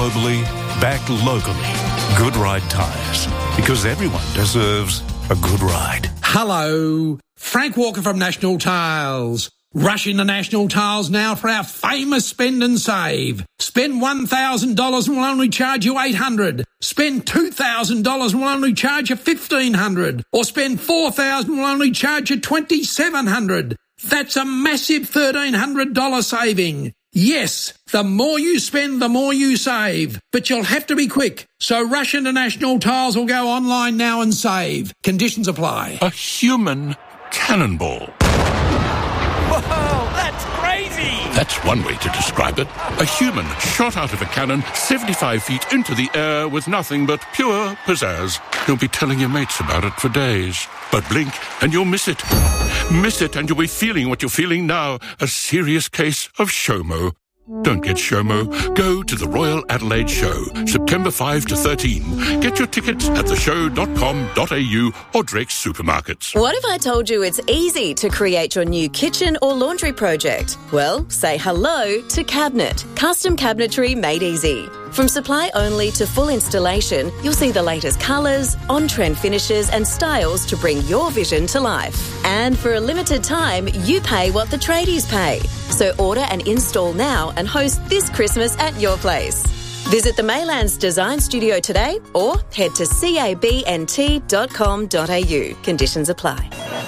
Globally, backed locally. Good Ride Tyres. Because everyone deserves a good ride. Hello, Frank Walker from National Tiles. Rush into National Tiles now for our famous spend and save. Spend $1,000 and we'll only charge you $800. Spend $2,000 and we'll only charge you $1,500. Or spend $4,000 and we'll only charge you $2,700. That's a massive $1,300 saving. Yes, the more you spend, the more you save. But you'll have to be quick. So rush into National Tiles or go online now and save. Conditions apply. A human cannonball. Whoa, that's crazy! That's one way to describe it. A human shot out of a cannon 75 feet into the air with nothing but pure pizzazz. You'll be telling your mates about it for days. But blink and you'll miss it. Miss it and you'll be feeling what you're feeling now. A serious case of SHOMO. Don't get SHOMO. Go to the Royal Adelaide Show, September 5 to 13. Get your tickets at theshow.com.au or Drake's Supermarkets. What if I told you it's easy to create your new kitchen or laundry project? Well, say hello to Cabinet. Custom cabinetry made easy. From supply only to full installation, you'll see the latest colours, on-trend finishes and styles to bring your vision to life. And for a limited time, you pay what the tradies pay. So order and install now and host this Christmas at your place. Visit the Maylands Design Studio today or head to cabnt.com.au. Conditions apply.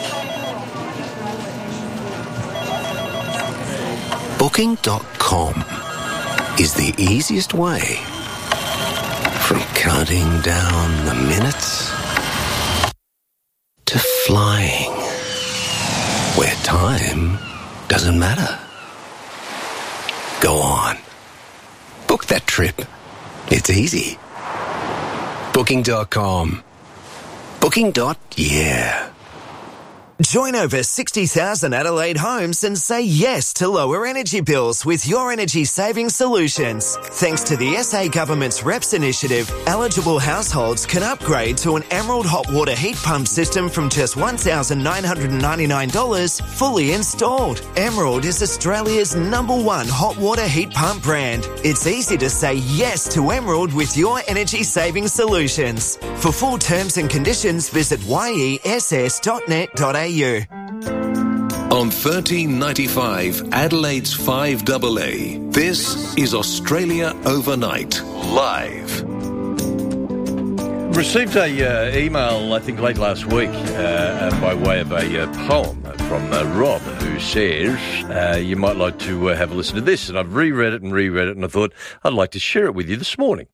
Booking.com is the easiest way from counting down the minutes to flying where time doesn't matter. Go on. Book that trip. It's easy. Booking.com. Booking.yeah. Join over 60,000 Adelaide homes and say yes to lower energy bills with Your Energy Savings Solutions. Thanks to the SA Government's REPS initiative, eligible households can upgrade to an Emerald hot water heat pump system from just $1,999 fully installed. Emerald is Australia's #1 hot water heat pump brand. It's easy to say yes to Emerald with Your Energy Savings Solutions. For full terms and conditions, visit yess.net.au. On 1395 Adelaide's 5AA, this is Australia Overnight, live. Received a email, I think, late last week by way of a poem from Rob, who says, you might like to have a listen to this. And I've reread it, and I thought I'd like to share it with you this morning.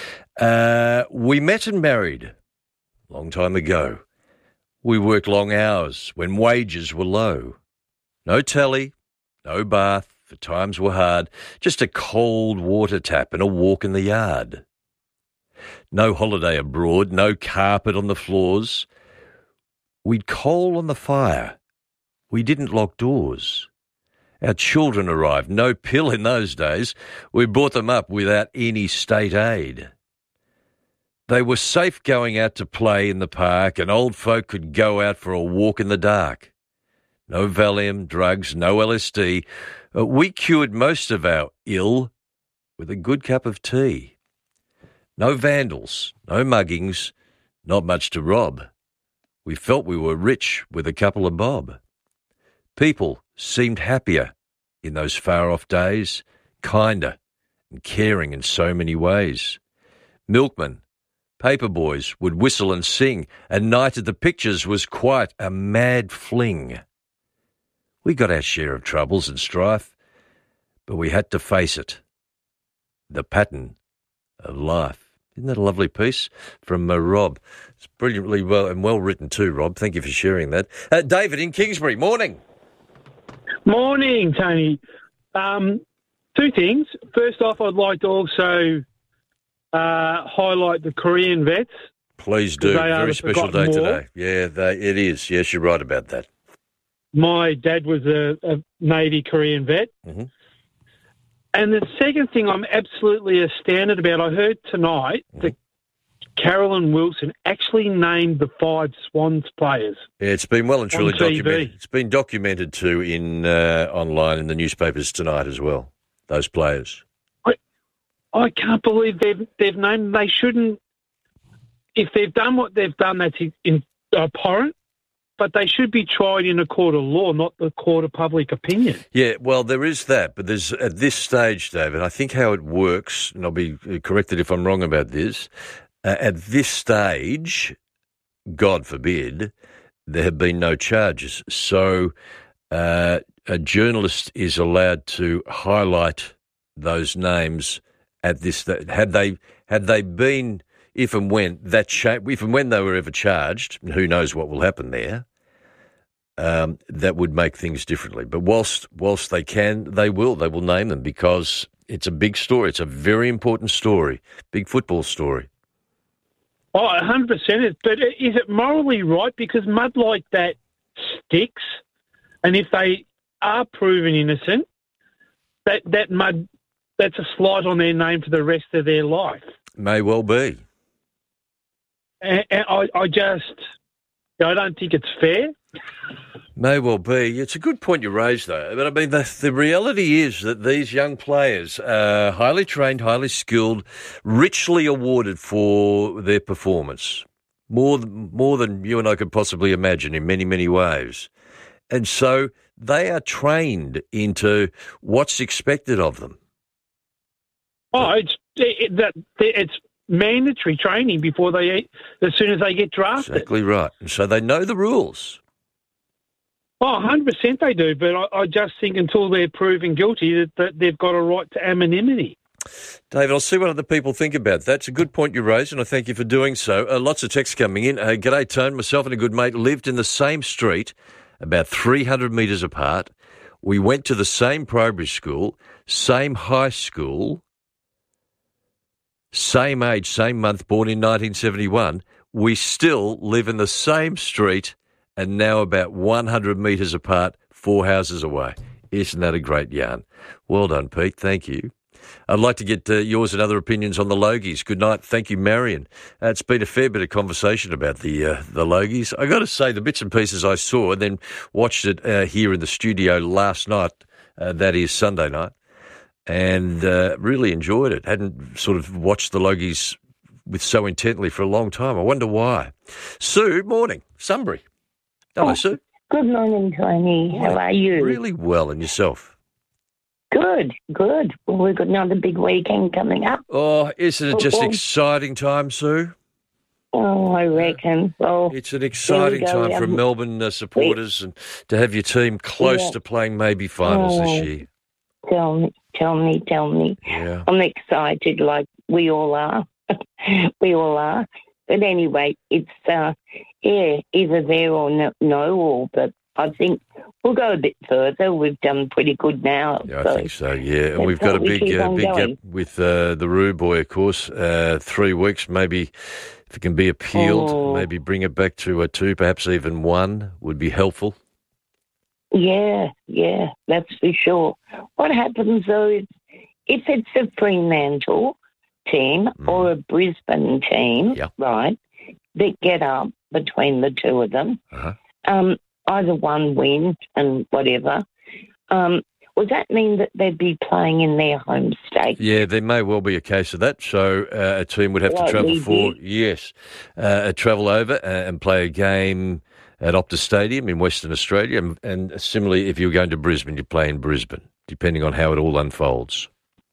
We met and married a long time ago. We worked long hours when wages were low. No telly, no bath, for times were hard, just a cold water tap and a walk in the yard. No holiday abroad, no carpet on the floors. We'd coal on the fire. We didn't lock doors. Our children arrived, no pill in those days. We brought them up without any state aid. They were safe going out to play in the park, and old folk could go out for a walk in the dark. No Valium, drugs, no LSD. We cured most of our ill with a good cup of tea. No vandals, no muggings, not much to rob. We felt we were rich with a couple of bob. People seemed happier in those far-off days, kinder and caring in so many ways. Milkmen, paper boys would whistle and sing, and night at the pictures was quite a mad fling. We got our share of troubles and strife, but we had to face it. The pattern of life. Isn't that a lovely piece from Rob? It's brilliantly well written too, Rob. Thank you for sharing that. David in Kingsbury, morning. Morning, Tony. Two things. First off, I'd like to also highlight the Korean vets. Please do. Very special day today. Yeah, it is. Yes, you're right about that. My dad was a Navy Korean vet. Mm-hmm. And the second thing I'm absolutely astounded about, I heard tonight that Carolyn Wilson actually named the 5 Swans players. Yeah, it's been well and truly documented. TV. It's been documented too in online in the newspapers tonight as well, those players. I can't believe they've named. They shouldn't. If they've done what they've done, that's abhorrent. But they should be tried in a court of law, not the court of public opinion. Yeah, well, there is that, but there's at this stage, David, I think how it works, and I'll be corrected if I'm wrong about this, at this stage, God forbid, there have been no charges. So a journalist is allowed to highlight those names at this stage. Had they been... If and when they were ever charged, and who knows what will happen there, that would make things differently. But whilst they can, they will name them because it's a big story. It's a very important story, big football story. Oh, 100%. But is it morally right? Because mud like that sticks, and if they are proven innocent, that mud, that's a slight on their name for the rest of their life. May well be. And I don't think it's fair. May well be. It's a good point you raised, though. But I mean, the reality is that these young players are highly trained, highly skilled, richly awarded for their performance, more than you and I could possibly imagine in many, many ways. And so they are trained into what's expected of them. Oh, it's mandatory training as soon as they get drafted. Exactly right. And so they know the rules. Oh, 100% they do, but I just think until they're proven guilty that they've got a right to anonymity. David, I'll see what other people think about that. It's a good point you raised, and I thank you for doing so. Lots of texts coming in. G'day, Tone. Myself and a good mate lived in the same street, about 300 metres apart. We went to the same primary school, same high school, same age, same month, born in 1971. We still live in the same street and now about 100 metres apart, 4 houses away. Isn't that a great yarn? Well done, Pete. Thank you. I'd like to get yours and other opinions on the Logies. Good night. Thank you, Marion. It's been a fair bit of conversation about the Logies. I got to say, the bits and pieces I saw and then watched it here in the studio last night, that is Sunday night, and really enjoyed it. Hadn't sort of watched the Logies with so intently for a long time. I wonder why. Sue, morning. Sunbury. Hello, Sue. Good morning, Tony. How are you? Really well, and yourself? Good. Well, we've got another big weekend coming up. Oh, isn't it just exciting time, Sue? Oh, I reckon. Well, it's an exciting time for Melbourne supporters and to have your team close to playing maybe finals this year. Tell me. Yeah. I'm excited like we all are. We all are. But anyway, it's, either there or no all. But I think we'll go a bit further. We've done pretty good now. Yeah, I think so, yeah. And we've got a big gap with the Roo boy, of course. 3 weeks, maybe if it can be appealed, maybe bring it back to 2, perhaps even 1 would be helpful. Yeah, that's for sure. What happens, though, is if it's a Fremantle team or a Brisbane team, right, that get up between the two of them, either one wins and whatever, would that mean that they'd be playing in their home state? Yeah, there may well be a case of that. So a team would have to travel over and play a game at Optus Stadium in Western Australia. And similarly, if you're going to Brisbane, you play in Brisbane, depending on how it all unfolds.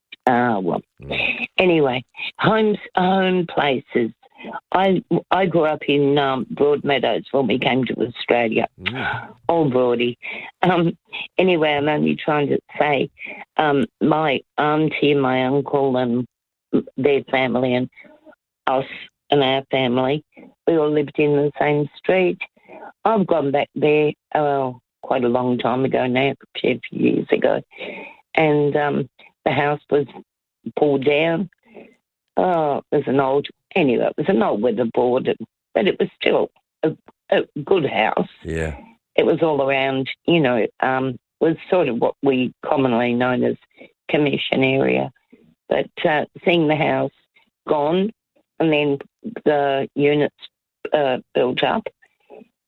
Anyway, home places. I grew up in Broadmeadows when we came to Australia. Old Broadie. Anyway, I'm only trying to say my auntie and my uncle and their family and us and our family, we all lived in the same street. I've gone back there quite a long time ago now, a few years ago, and the house was pulled down. Oh, it was an old weatherboard, but it was still a good house. Yeah. It was all around, was sort of what we commonly known as commission area. But seeing the house gone and then the units built up,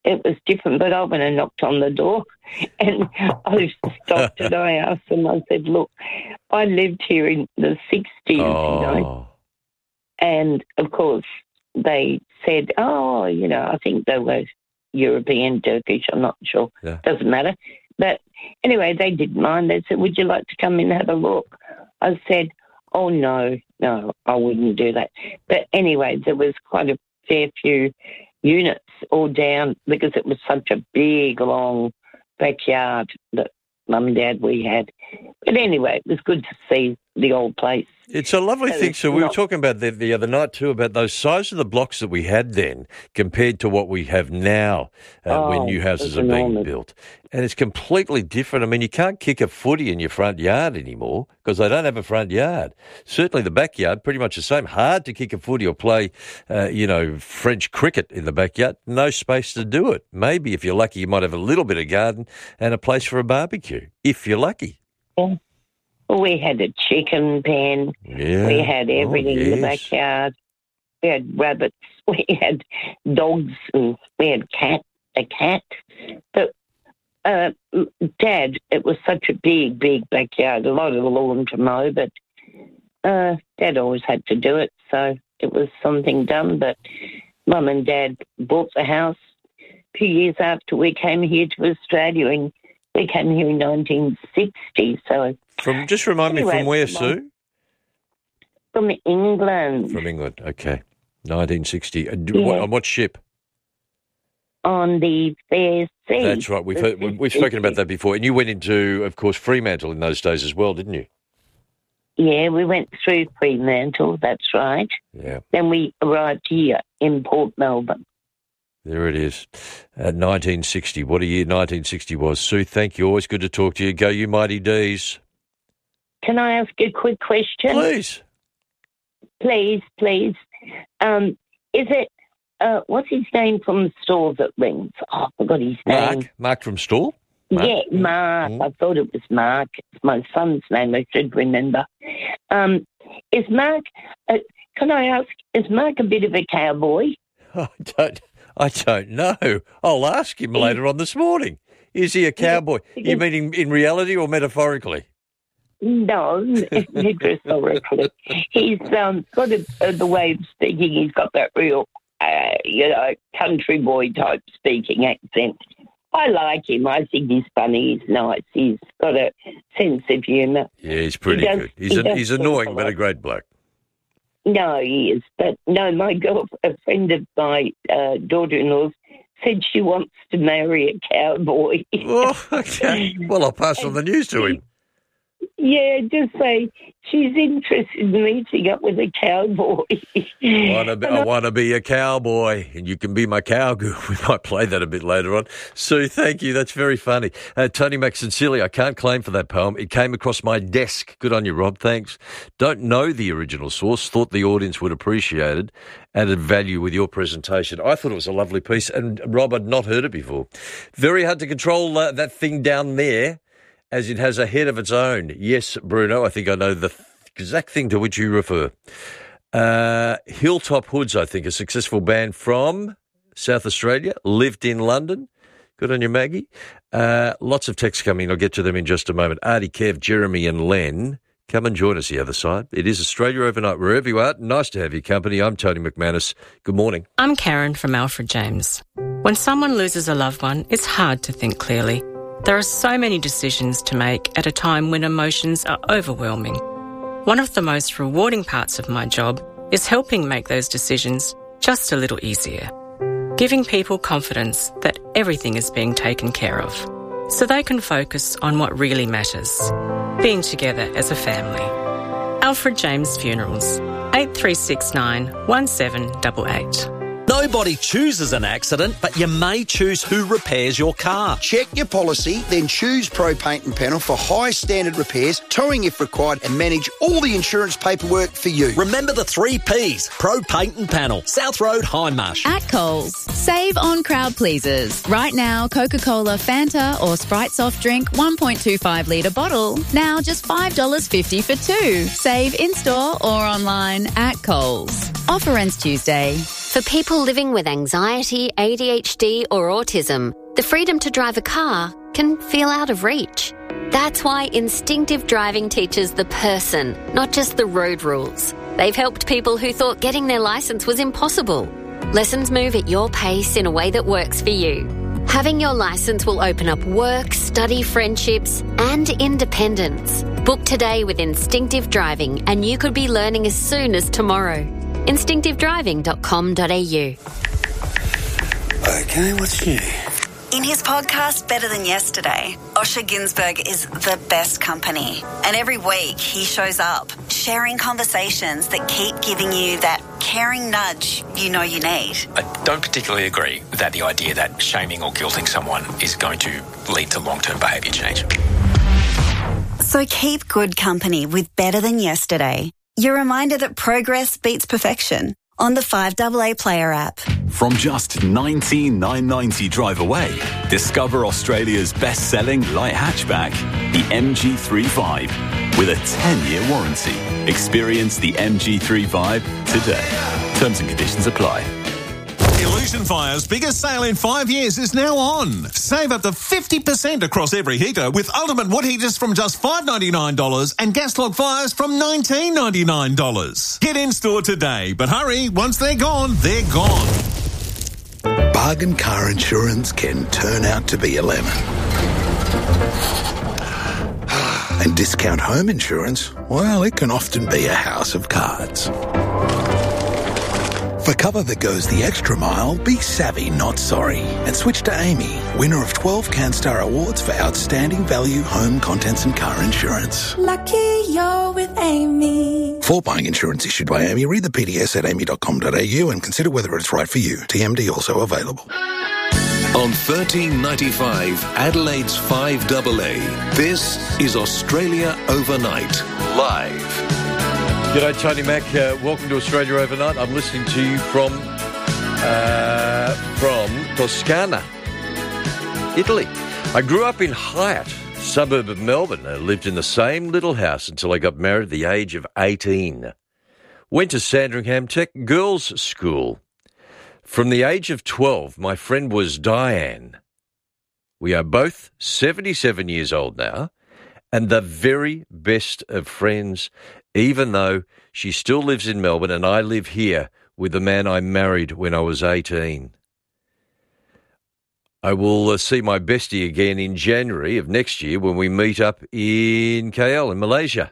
it was different, but I went and knocked on the door and I stopped and I asked them, I said, look, I lived here in the 60s, you know. And, of course, they said, I think they were European, Turkish, I'm not sure. Yeah. Doesn't matter. But anyway, they didn't mind. They said, would you like to come in and have a look? I said, oh, no, I wouldn't do that. But anyway, there was quite a fair few units all down because it was such a big, long backyard that Mum and Dad we had. But anyway, it was good to see the old place. It's a lovely thing. So we were talking about the other night too about those size of the blocks that we had then compared to what we have now when new houses are being built. And it's completely different. I mean, you can't kick a footy in your front yard anymore because they don't have a front yard. Certainly the backyard, pretty much the same. Hard to kick a footy or play, French cricket in the backyard. No space to do it. Maybe if you're lucky, you might have a little bit of garden and a place for a barbecue, if you're lucky. Yeah. We had a chicken pen. Yeah. We had everything in the backyard. We had rabbits. We had dogs. And we had a cat. But Dad, it was such a big, big backyard. A lot of the lawn to mow, but Dad always had to do it, so it was something done. But Mum and Dad bought the house a few years after we came here to Australia, and we came here in 1960, so... Just remind me, from where, Sue? From England. From England, okay. 1960. On what ship? On the Fair Sea. That's right. We've spoken about that before. And you went into, of course, Fremantle in those days as well, didn't you? Yeah, we went through Fremantle, that's right. Yeah. Then we arrived here in Port Melbourne. There it is. 1960. What a year 1960 was. Sue, thank you. Always good to talk to you. Go you mighty D's. Can I ask a quick question? Please. Please. Is it, what's his name from the store that rings? Oh, I forgot his name. Mark from store? Mark. Yeah, Mark. I thought it was Mark. It's my son's name, I should remember. Is Mark, can I ask, is Mark a bit of a cowboy? I don't know. I'll ask him later on this morning. Is he a cowboy? You mean in reality or metaphorically? No, metaphorically. He's got the way of speaking. He's got that real, country boy type speaking accent. I like him. I think he's funny. He's nice. He's got a sense of humour. Yeah, he's pretty good. He's annoying, but a great bloke. No, he is. But no, a friend of my daughter-in-law's said she wants to marry a cowboy. Oh, okay. Well, I'll pass on the news to him. Yeah, just say she's interested in meeting up with a cowboy. I want to be a cowboy, and you can be my cowgirl. We might play that a bit later on. Sue, thank you. That's very funny. Tony McSincilli, I can't claim for that poem. It came across my desk. Good on you, Rob. Thanks. Don't know the original source. Thought the audience would appreciate it. Added value with your presentation. I thought it was a lovely piece, and Rob had not heard it before. Very hard to control that thing down there, as it has a head of its own. Yes, Bruno, I think I know the exact thing to which you refer. Hilltop Hoods, I think, a successful band from South Australia, lived in London. Good on you, Maggie. Lots of texts coming. I'll get to them in just a moment. Artie, Kev, Jeremy and Len, come and join us the other side. It is Australia Overnight, wherever you are. Nice to have your company. I'm Tony McManus. Good morning. I'm Karen from Alfred James. When someone loses a loved one, it's hard to think clearly. There are so many decisions to make at a time when emotions are overwhelming. One of the most rewarding parts of my job is helping make those decisions just a little easier. Giving people confidence that everything is being taken care of, so they can focus on what really matters, being together as a family. Alfred James Funerals, 8369 1788. Nobody chooses an accident, but you may choose who repairs your car. Check your policy, then choose Pro Paint and Panel for high standard repairs, towing if required, and manage all the insurance paperwork for you. Remember the 3 Ps. Pro Paint and Panel. South Road, Hindmarsh. At Coles, save on crowd pleasers. Right now, Coca-Cola, Fanta or Sprite soft drink 1.25 litre bottle. Now just $5.50 for 2. Save in-store or online at Coles. Offer ends Tuesday. For people living with anxiety, ADHD or autism, the freedom to drive a car can feel out of reach. That's why Instinctive Driving teaches the person, not just the road rules. They've helped people who thought getting their licence was impossible. Lessons move at your pace in a way that works for you. Having your licence will open up work, study, friendships and independence. Book today with Instinctive Driving and you could be learning as soon as tomorrow. instinctivedriving.com.au. Okay, what's new? In his podcast, Better Than Yesterday, Osher Ginsberg is the best company. And every week he shows up, sharing conversations that keep giving you that caring nudge you know you need. I don't particularly agree with the idea that shaming or guilting someone is going to lead to long-term behaviour change. So keep good company with Better Than Yesterday. Your reminder that progress beats perfection on the 5AA Player app. From just $19,990 drive away, discover Australia's best-selling light hatchback, the MG3 with a 10-year warranty. Experience the MG3 today. Terms and conditions apply. Illusion Fire's biggest sale in 5 years is now on. Save up to 50% across every heater with ultimate wood heaters from just $599 and gas log fires from $1999. Get in store today, but hurry, once they're gone, they're gone. Bargain car insurance can turn out to be a lemon. And discount home insurance, well, it can often be a house of cards. For cover that goes the extra mile, be savvy, not sorry. And switch to Amy, winner of 12 CanStar Awards for outstanding value, home, contents and car insurance. Lucky you're with Amy. For buying insurance issued by Amy, read the PDS at amy.com.au and consider whether it's right for you. TMD also available. On 1395, Adelaide's 5AA, this is Australia Overnight, live. G'day, Tony Mack. Welcome to Australia Overnight. I'm listening to you from Toscana, Italy. I grew up in Hyatt, suburb of Melbourne. I lived in the same little house until I got married at the age of 18. Went to Sandringham Tech Girls' School. From the age of 12, my friend was Diane. We are both 77 years old now and the very best of friends, even though she still lives in Melbourne and I live here with the man I married when I was 18. I will see my bestie again in January of next year when we meet up in KL in Malaysia.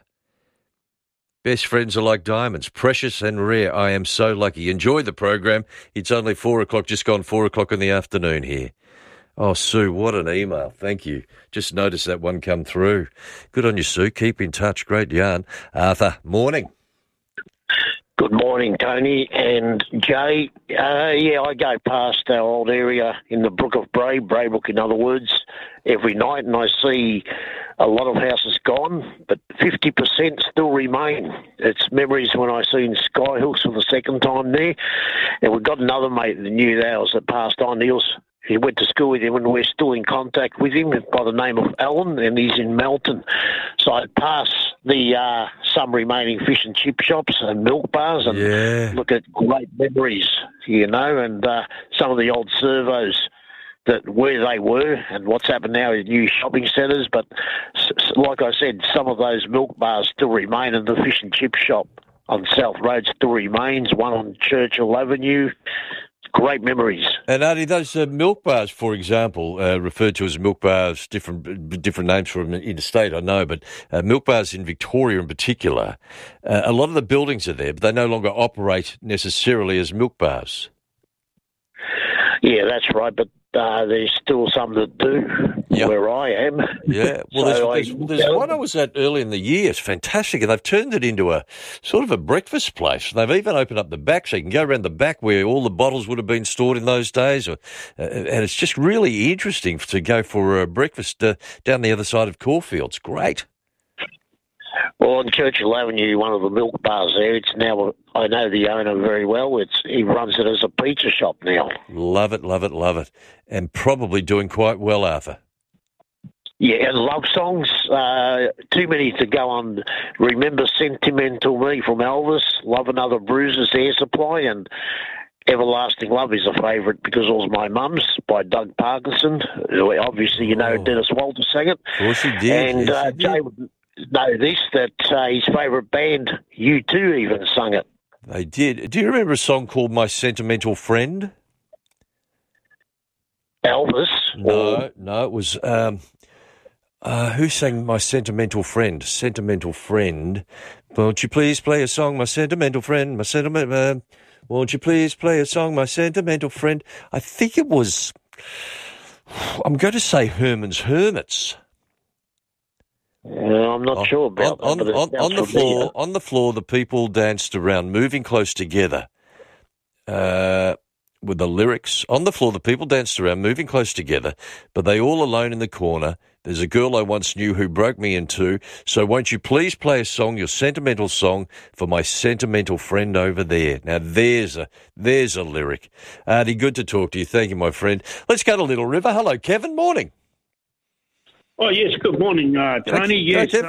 Best friends are like diamonds, precious and rare. I am so lucky. Enjoy the program. It's only 4 o'clock, just gone 4 o'clock in the afternoon here. Oh, Sue, what an email. Thank you. Just noticed that one come through. Good on you, Sue. Keep in touch. Great yarn. Arthur, morning. Good morning, Tony and Jay. I go past our old area in the Brook of Braybrook in other words, every night, and I see a lot of houses gone, but 50% still remain. It's memories when I seen Skyhooks for the second time there, and we've got another mate that knew ours that passed on. He went to school with him and we're still in contact with him by the name of Alan, and he's in Melton. So I'd pass the some remaining fish and chip shops and milk bars and look at great memories, and some of the old servos that where they were and what's happened now is new shopping centres. But like I said, some of those milk bars still remain, and the fish and chip shop on South Road still remains, one on Churchill Avenue. Great memories. And Artie, those milk bars, for example, referred to as milk bars, different names for them interstate, I know, but milk bars in Victoria in particular, a lot of the buildings are there, but they no longer operate necessarily as milk bars. Yeah, that's right, but there's still some that do where I am. Yeah, well, there's one I was at early in the year. It's fantastic, and they've turned it into a sort of a breakfast place. They've even opened up the back so you can go around the back where all the bottles would have been stored in those days. And it's just really interesting to go for a breakfast down the other side of Caulfield. It's great. Well, on Churchill Avenue, one of the milk bars there, it's now, I know the owner very well. He runs it as a pizza shop now. Love it, love it, love it. And probably doing quite well, Arthur. Yeah, and love songs. Too many to go on. Remember Sentimental Me from Elvis. Love Another Bruises Air Supply. And Everlasting Love is a favourite because it was my mum's by Doug Parkinson. Obviously, you know, Dennis Walter sang it. Of course he did. And yes, he Jay did. would know this, that his favourite band, U2, even sung it. They did. Do you remember a song called My Sentimental Friend? Elvis? No, it was... who sang My Sentimental Friend? Sentimental Friend. Won't you please play a song, my sentimental friend, my sentimental... won't you please play a song, my sentimental friend? I think it was... I'm going to say Herman's Hermits. I'm not sure about that. But On the floor, the people danced around, moving close together. With the lyrics. On the floor, the people danced around, moving close together, but they all alone in the corner. There's a girl I once knew who broke me in two, so won't you please play a song, your sentimental song, for my sentimental friend over there. Now, there's a lyric. Artie, good to talk to you. Thank you, my friend. Let's go to Little River. Hello, Kevin. Morning. Oh, yes, good morning, Tony. Yes, the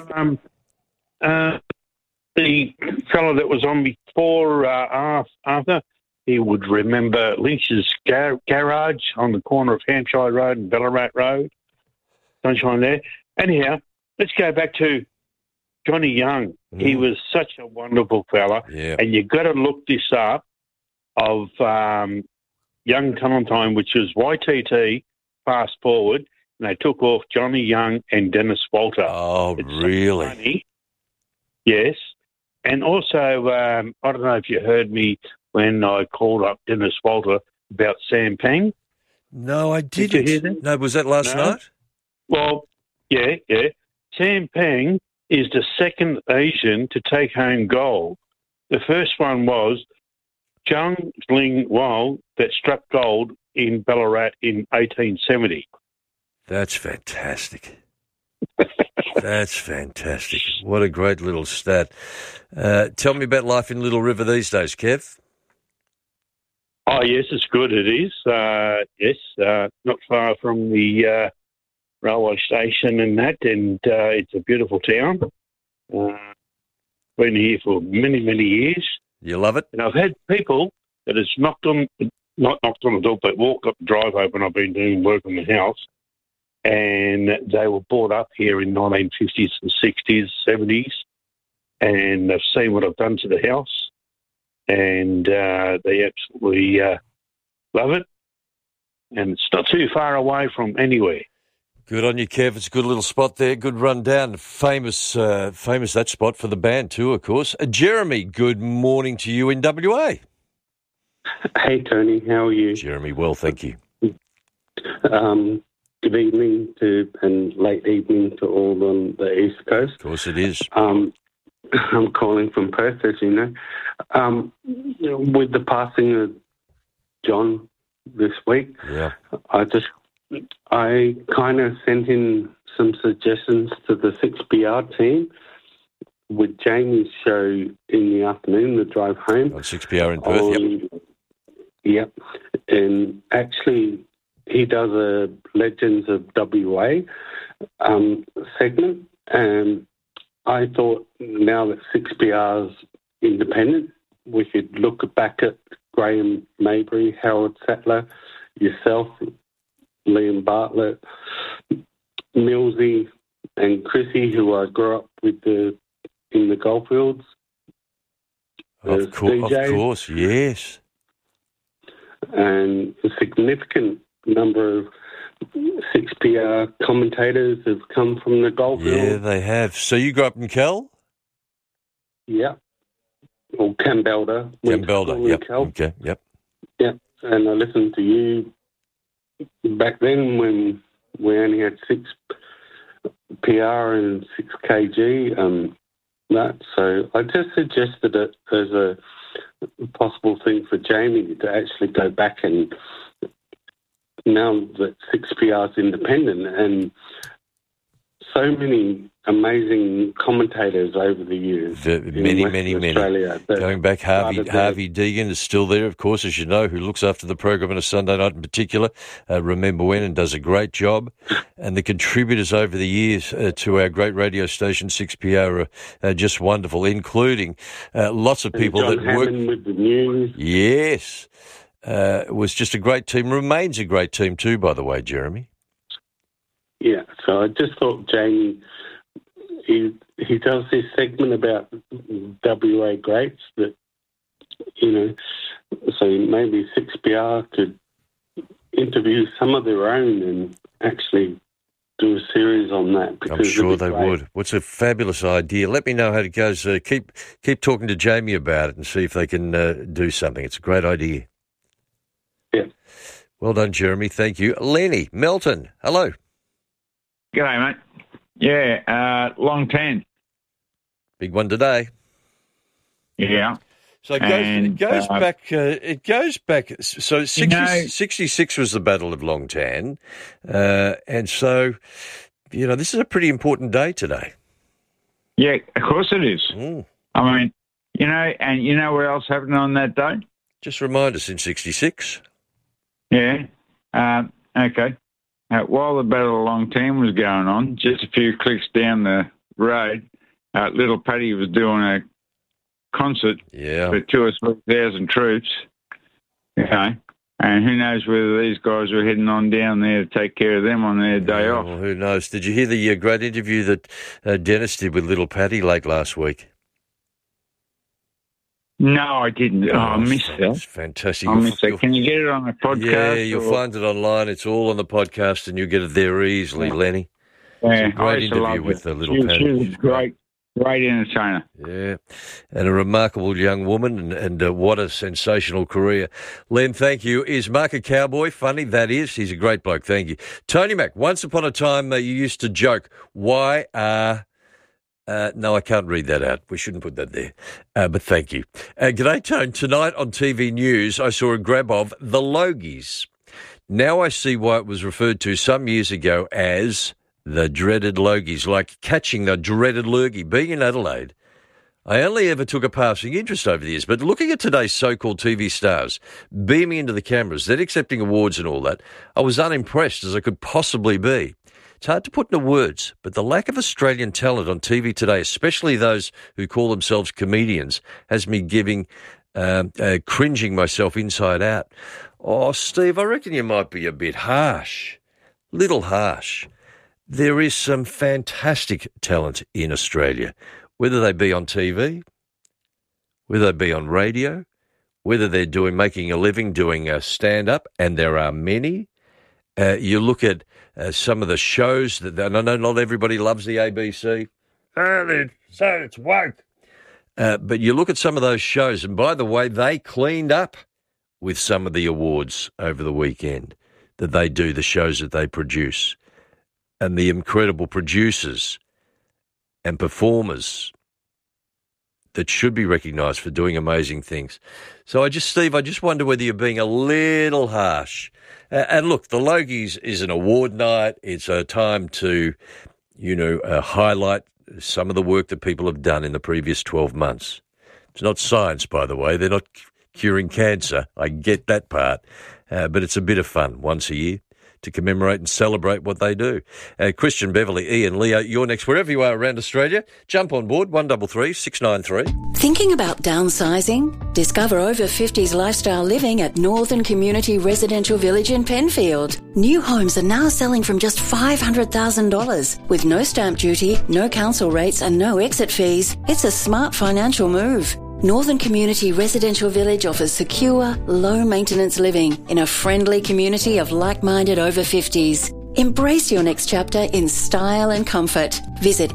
fellow that was on before, Arthur, he would remember Lynch's garage on the corner of Hampshire Road and Ballarat Road. Sunshine there. Anyhow, let's go back to Johnny Young. He was such a wonderful fella. Yeah. And you've got to look this up of Young Clementine, which was YTT, fast forward, and they took off Johnny Young and Dennis Walter. Oh, it's really? So funny. Yes. And also, I don't know if you heard me when I called up Dennis Walter about Sam Pang. No, I didn't. Did you hear that? No, was that last night? Well, yeah. Sam Pang is the second Asian to take home gold. The first one was Zhang Ling Wang that struck gold in Ballarat in 1870. That's fantastic. That's fantastic. What a great little stat. Tell me about life in Little River these days, Kev. Oh, yes, it's good. It is. Not far from the railway station and that, and it's a beautiful town. Been here for many, many years. You love it? And I've had people that has not knocked on the door, but walked up the driveway when I've been doing work on the house, and they were brought up here in 1950s and 60s, 70s, and they've seen what I've done to the house, and they absolutely love it, and it's not too far away from anywhere. Good on you, Kev. It's a good little spot there. Good run down. Famous that spot for the band too, of course. Jeremy, good morning to you in WA. Hey, Tony. How are you? Jeremy, well, thank you. Good evening and late evening to all on the East Coast. Of course it is. I'm calling from Perth, as you know. With the passing of John this week, yeah, I kind of sent in some suggestions to the 6PR team with Jamie's show in the afternoon, the drive home. On 6PR in Perth, Yep. And actually, he does a Legends of WA segment, and I thought now that 6PR's independent, we could look back at Graham Mabry, Howard Sattler, yourself, Liam Bartlett, Millsy, and Chrissy, who I grew up with in the Goldfields. Of course, yes. And a significant number of 6PR commentators have come from the Goldfields. Yeah, they have. So you grew up in Cal? Yeah. Or Campbelder. Yep. Okay, yep. Yep. And I listened to you back then when we only had 6PR and 6KG. So I just suggested it as a possible thing for Jamie to actually go back, and now that 6PR is independent, and so many amazing commentators over the years. Many. Going back, Harvey Deegan is still there, of course, as you know, who looks after the program on a Sunday night in particular. Remember When, and does a great job. And the contributors over the years to our great radio station, 6PR, are just wonderful, including lots of people John that work Hammond with the news. Yes. was just a great team, remains a great team too, by the way, Jeremy. Yeah, so I just thought Jamie, he does this segment about WA greats that, so maybe 6PR could interview some of their own and actually do a series on that. I'm sure they would. What's a fabulous idea. Let me know how it goes. Keep talking to Jamie about it and see if they can do something. It's a great idea. Yeah. Well done, Jeremy. Thank you. Lenny, Melton, hello. G'day, mate. Yeah, long 10. Big one today. Yeah. So it goes back. So 66 was the Battle of Long Tan. And so, this is a pretty important day today. Yeah, of course it is. Mm. I mean, and you know what else happened on that day? Just remind us, in 66. Yeah. Okay. While the Battle of Long Tan was going on, just a few clicks down the road, Little Paddy was doing a concert for 2,000 or 3,000 troops, and who knows whether these guys were heading on down there to take care of them on their day off. Well, who knows? Did you hear the great interview that Dennis did with Little Paddy late last week? No, I didn't. I missed that. It's fantastic. I missed that. Can you get it on the podcast? Yeah, you'll find it online. It's all on the podcast, and you'll get it there easily, Lenny. Yeah, it's a great interview with Little Paddy. She was great. Great entertainer. Yeah, and a remarkable young woman, and what a sensational career. Len, thank you. Is Mark a cowboy? Funny, that is. He's a great bloke, thank you. Tony Mac, once upon a time you used to joke, why are... no, I can't read that out. We shouldn't put that there. But thank you. G'day, Tone. Tonight on TV News, I saw a grab of the Logies. Now I see why it was referred to some years ago as... the dreaded Logies, like catching the dreaded lurgy. Being in Adelaide, I only ever took a passing interest over the years, but looking at today's so-called TV stars beaming into the cameras, then accepting awards and all that, I was unimpressed as I could possibly be. It's hard to put into words, but the lack of Australian talent on TV today, especially those who call themselves comedians, has me cringing myself inside out. Oh, Steve, I reckon you might be a bit harsh. Little harsh. There is some fantastic talent in Australia, whether they be on TV, whether they be on radio, whether they're making a living doing stand-up, and there are many. You look at some of the shows, and I know not everybody loves the ABC. So it's woke. But you look at some of those shows, and by the way, they cleaned up with some of the awards over the weekend that they do, the shows that they produce. And the incredible producers and performers that should be recognised for doing amazing things. So Steve, I just wonder whether you're being a little harsh. And look, the Logies is an award night. It's a time to, highlight some of the work that people have done in the previous 12 months. It's not science, by the way. They're not curing cancer. I get that part. But it's a bit of fun once a year to commemorate and celebrate what they do. Christian, Beverly, Ian, Leo, you're next. Wherever you are around Australia, jump on board, 133 693. Thinking about downsizing? Discover over 50s lifestyle living at Northern Community Residential Village in Penfield. New homes are now selling from just $500,000. With no stamp duty, no council rates and no exit fees, it's a smart financial move. Northern Community Residential Village offers secure, low-maintenance living in a friendly community of like-minded over 50s. Embrace your next chapter in style and comfort. Visit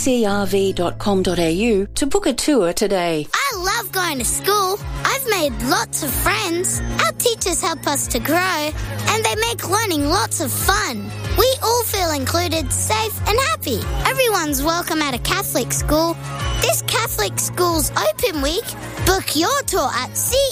ncrv.com.au to book a tour today. I love going to school. I've made lots of friends. Our teachers help us to grow, and they make learning lots of fun. We all feel included, safe and happy. Everyone's welcome at a Catholic school. This Catholic Schools Open Week, book your tour at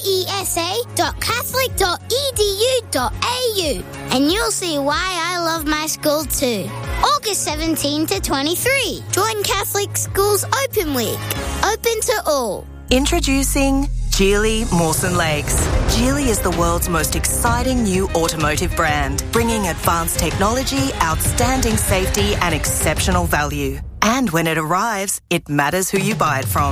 cesa.catholic.edu.au and you'll see why I love my school too. August 17 to 23. Join Catholic Schools Open Week. Open to all. Introducing Geely Mawson Lakes. Geely is the world's most exciting new automotive brand, bringing advanced technology, outstanding safety and exceptional value. And when it arrives, it matters who you buy it from.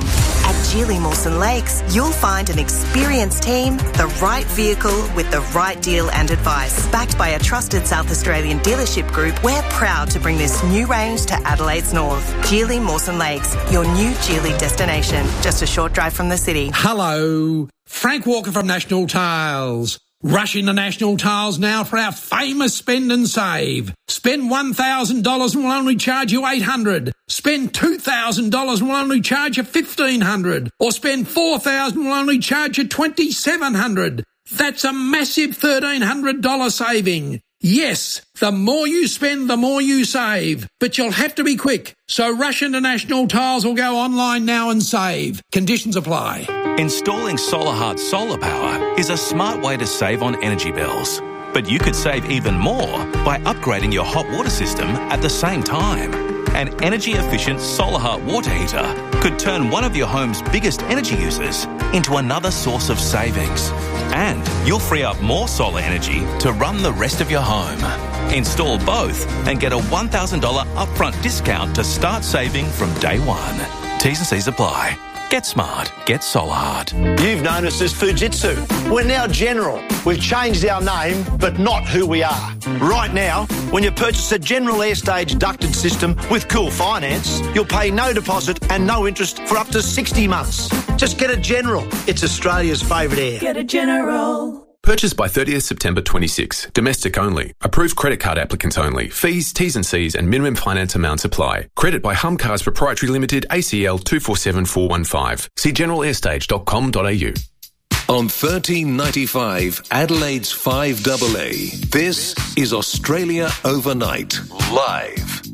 At Geely Mawson Lakes, you'll find an experienced team, the right vehicle with the right deal and advice. Backed by a trusted South Australian dealership group, we're proud to bring this new range to Adelaide's north. Geely Mawson Lakes, your new Geely destination. Just a short drive from the city. Hello, Frank Walker from National Tiles. Rush into National Tiles now for our famous spend and save. Spend $1,000 and we'll only charge you $800. Spend $2,000 and we'll only charge you $1,500. Or spend $4,000 and we'll only charge you $2,700. That's a massive $1,300 saving. Yes, the more you spend, the more you save. But you'll have to be quick. So rush into National Tiles or go online now and save. Conditions apply. Installing SolarHeart Solar Power is a smart way to save on energy bills. But you could save even more by upgrading your hot water system at the same time. An energy-efficient SolarHeart water heater could turn one of your home's biggest energy users into another source of savings. And you'll free up more solar energy to run the rest of your home. Install both and get a $1,000 upfront discount to start saving from day one. T's and C's apply. Get smart. Get SolarHeart. You've known us as Fujitsu. We're now General. We've changed our name, but not who we are. Right now, when you purchase a General Airstage ducted system with Cool Finance, you'll pay no deposit and no interest for up to 60 months. Just get a General. It's Australia's favourite air. Get a General. Purchased by 30th September 26. Domestic only. Approved credit card applicants only. Fees, T's and C's and minimum finance amounts apply. Credit by Hum Cars Proprietary Limited, ACL 247415. See generalairStage.com.au. On 1395 Adelaide's 5AA, this is Australia Overnight, live.